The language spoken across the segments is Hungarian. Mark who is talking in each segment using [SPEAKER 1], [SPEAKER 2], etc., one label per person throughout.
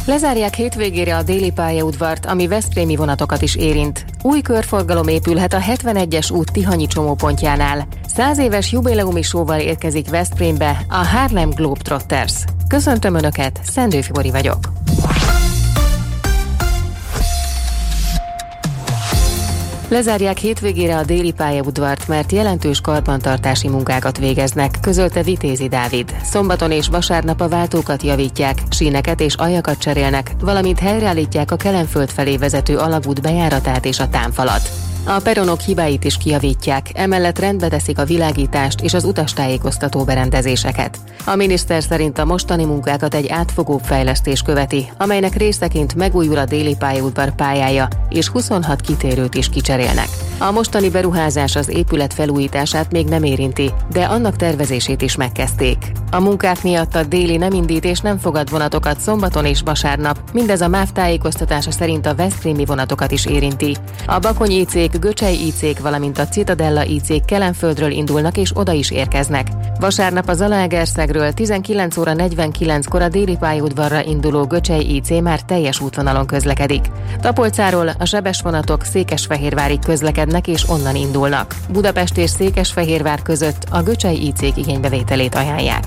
[SPEAKER 1] Lezárják hétvégére a déli pályaudvart, ami veszprémi vonatokat is érint. Új körforgalom épülhet a 71-es út Tihanyi csomópontjánál. 100 éves jubileumi show-val érkezik Veszprémbe a Harlem Globetrotters. Köszöntöm Önöket, Szendő Fibori vagyok. Lezárják hétvégére a déli pályaudvart, mert jelentős karbantartási munkákat végeznek, közölte Vitézi Dávid. Szombaton és vasárnap a váltókat javítják, síneket és aljakat cserélnek, valamint helyreállítják a Kelenföld felé vezető alagút bejáratát és a támfalat. A peronok hibáit is kijavítják, emellett rendbe teszik a világítást és az utastájékoztató berendezéseket. A miniszter szerint a mostani munkákat egy átfogóbb fejlesztés követi, amelynek részeként megújul a déli pályaudvar pályája, és 26 kitérőt is kicserélnek. A mostani beruházás az épület felújítását még nem érinti, de annak tervezését is megkezdték. A munkák miatt a déli nem indít és nem fogad vonatokat szombaton és vasárnap, mindez a MÁV tájékoztatása szerint a veszprémi vonatokat is érinti. A Bakonyi IC-k, Göcsei IC-k, valamint a Citadella IC-k Kelenföldről indulnak és oda is érkeznek. Vasárnap a Zalaegerszegről 19 óra 49-kor a déli pályaudvarra induló Göcsei IC már teljes útvonalon közlekedik. Tapolcáról a sebes vonatok Székesfehérvárig közlekednek és onnan indulnak. Budapest és Székesfehérvár között a Göcsei IC-k igénybevételét ajánlják.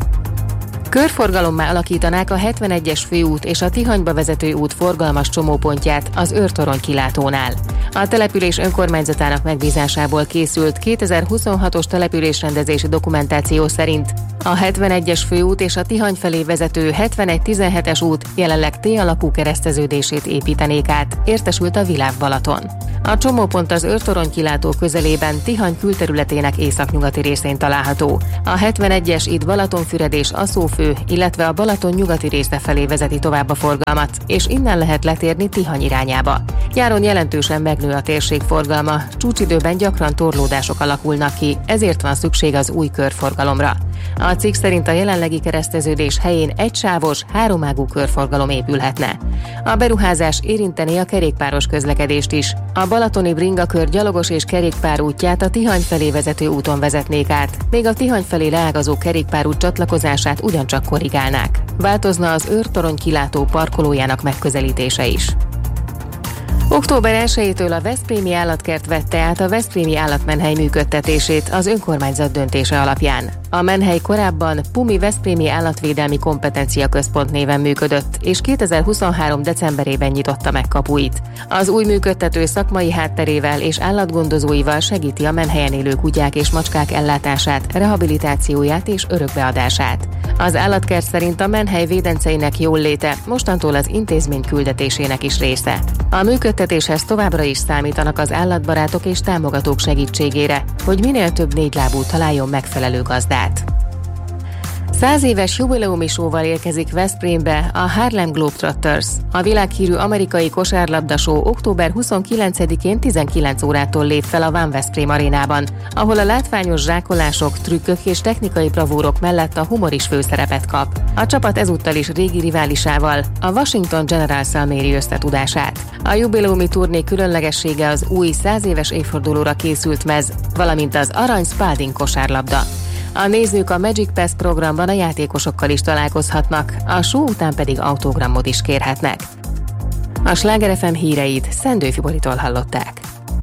[SPEAKER 1] Körforgalommá alakítanák a 71-es főút és a Tihanyba vezető út forgalmas csomópontját az Őrtorony kilátónál. A település önkormányzatának megbízásából készült 2026-os településrendezési dokumentáció szerint a 71-es főút és a Tihany felé vezető 71-17-es út jelenleg T-alakú kereszteződését építenék át, értesült a Világ Balaton. A csomópont az Őrtorony kilátó közelében Tihany külterületének északnyugati részén található. A 71-es itt Balatonfüred és Aszófő, illetve a Balaton nyugati része felé vezeti tovább a forgalmat, és innen lehet letérni Tihany irányába. Nyáron jelentősen megnő a térség forgalma, csúcsidőben gyakran torlódások alakulnak ki, ezért van szükség az új körforgalomra. A cikk szerint a jelenlegi kereszteződés helyén egysávos, háromágú körforgalom épülhetne. A beruházás érinteni a kerékpáros közlekedést is. A balatoni bringakör gyalogos és kerékpár útját a Tihany felé vezető úton vezetnék át, még a Tihany felé leágazó kerékpárút csatlakozását ugyancsak korrigálnák. Változna az Őrtorony kilátó parkolójának megközelítése is. Október 1-től a Veszprémi Állatkert vette át a Veszprémi Állatmenhely működtetését az önkormányzat döntése alapján. A menhely korábban Pumi Veszprémi Állatvédelmi Kompetencia Központ néven működött, és 2023. decemberében nyitotta meg kapuit. Az új működtető szakmai hátterével és állatgondozóival segíti a menhelyen élő kutyák és macskák ellátását, rehabilitációját és örökbeadását. Az állatkert szerint a menhely védenceinek jólléte mostantól az intézmény küldetésének is része. A működtetéshez továbbra is számítanak az állatbarátok és támogatók segítségére, hogy minél több négylábú találjon megfelelő gazdát. 100 éves jubileumi show-val érkezik Veszprémbe a Harlem Globetrotters. A világhírű amerikai kosárlabda show október 29-én 19 órától lép fel a Van Veszprém arénában, ahol a látványos zsákolások, trükkök és technikai bravúrok mellett a humor is főszerepet kap. A csapat ezúttal is régi riválisával, a Washington Generals-szal méri összetudását. A jubileumi turné különlegessége az új 100 éves évfordulóra készült mez, valamint az arany Spalding kosárlabda. A nézők a Magic Pass programban a játékosokkal is találkozhatnak, a show után pedig autogramot is kérhetnek. A Sláger FM híreit Szendő Fiboritól hallották.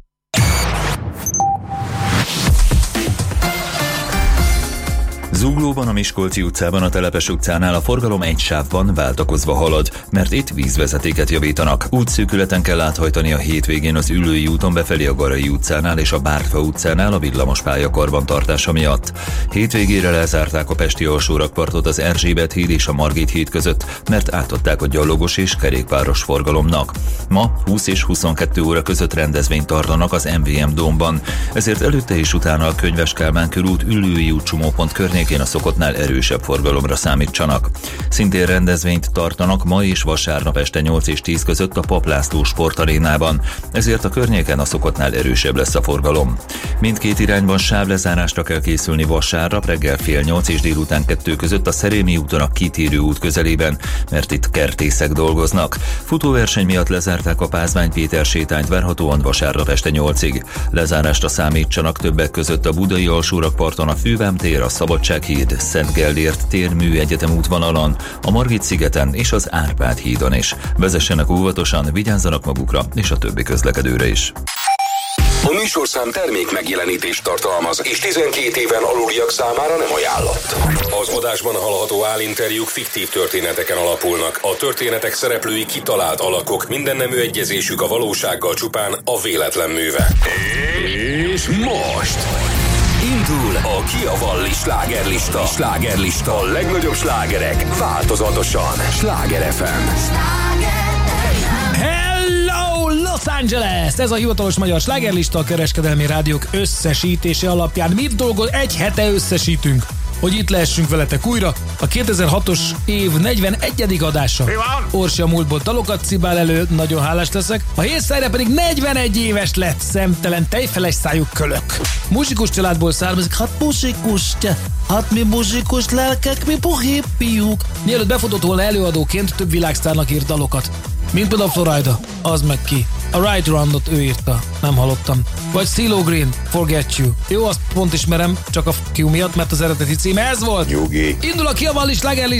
[SPEAKER 2] Zuglóban, a Miskolci utcában, a Telepes utcánál a forgalom egy sávban váltakozva halad, mert itt vízvezetéket javítanak. Útszűkületen kell áthajtani a hétvégén az Üllői úton befelé a Garai utcánál és a Bártfa utcánál a villamospálya karbantartása miatt. Hétvégére lezárták a pesti alsórakpartot az Erzsébet híd és a Margit híd között, mert átadták a gyalogos és kerékpáros forgalomnak. Ma 20 és 22 óra között rendezvényt tartanak az MVM Dómban, ezért előtte és utána a Könyves Kálmán körút Üllői út csomópont környékén a szokottnál erősebb forgalomra számítsanak. Szintén rendezvényt tartanak ma és vasárnap este 8 és 10 között a Pap László sportarénában, ezért a környéken a szokottnál erősebb lesz a forgalom. Mindkét irányban sávlezárásra kell készülni vasárnap reggel fél 8 és délután 2 között a Szerémi úton a Kitérő út közelében, mert itt kertészek dolgoznak. Futóverseny miatt lezárták a Pázmány Péter sétányt, várhatóan vasárnap este 8-ig. Lezárásra számítsanak többek között a Budai alsórakparton a Fővám tér, a Szabadsághíd, Szent Gellért tér Műegyetem útvonalon, a Margit-szigeten és az Árpád-hídon is. Vezessenek óvatosan, vigyázzanak magukra és a többi közlekedőre is.
[SPEAKER 3] A műsorszám termék megjelenítést tartalmaz, és 12 éven aluliak számára nem ajánlott. Az adásban hallható állinterjúk fiktív történeteken alapulnak. A történetek szereplői kitalált alakok, mindennemű egyezésük a valósággal csupán a véletlen műve. És most indul a Kiavalli slágerlista. A legnagyobb slágerek változatosan. Sláger FM.
[SPEAKER 4] Hello, Los Angeles! Ez a hivatalos magyar slágerlista, a kereskedelmi rádiók összesítése alapján. Mit dolgol egy hete összesítünk, hogy itt lehessünk veletek újra. A 2006-os év 41. adása. Orsi a múltból dalokat cibál elő, nagyon hálás leszek. A Hétszájra pedig 41 éves lett, szemtelen, tejfeles szájú kölök. Muzsikus családból származik, mi muzsikus lelkek, mi bohépiuk. Mielőtt befutott volna előadóként, több világsztárnak írt dalokat. Mint például Florida, az meg ki. A Right Roundot ő írta, nem hallottam. Vagy CeeLo Green, Forget You. Jó, azt pont ismerem, csak a Q miatt, mert az eredeti címe ez volt.
[SPEAKER 3] Nyugi.
[SPEAKER 4] Indul a Kiavalli slágerlista.